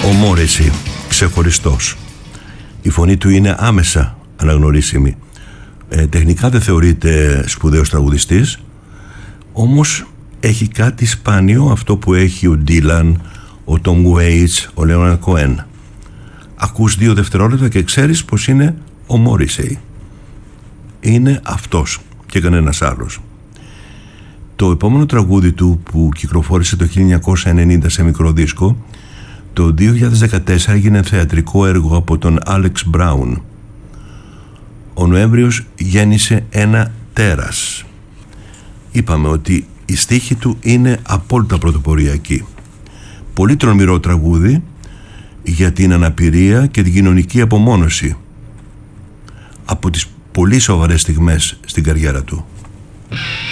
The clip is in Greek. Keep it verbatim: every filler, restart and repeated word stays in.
Ο Μόρεσι, ξεχωριστός. Η φωνή του είναι άμεσα αναγνωρίσιμη. Ε, τεχνικά δεν θεωρείται σπουδαίος τραγουδιστής, όμως έχει κάτι σπάνιο, αυτό που έχει ο Ντίλαν, ο Τόμ Waits, ο Λέοναρντ Κοέν. Ακούς δύο δευτερόλεπτα και ξέρεις πως είναι ο Μόρεσι. Είναι αυτός και κανένας άλλος. Το επόμενο τραγούδι του, που κυκλοφόρησε το χίλια εννιακόσια ενενήντα σε μικρό δίσκο, το δύο χιλιάδες δεκατέσσερα έγινε θεατρικό έργο από τον Άλεξ Μπράουν. Ο Νοέμβριος γέννησε ένα τέρας. Είπαμε ότι η στίχη του είναι απόλυτα πρωτοποριακή. Πολύ τρομηρό τραγούδι για την αναπηρία και την κοινωνική απομόνωση, από τις πολύ σοβαρές στιγμές στην καριέρα του.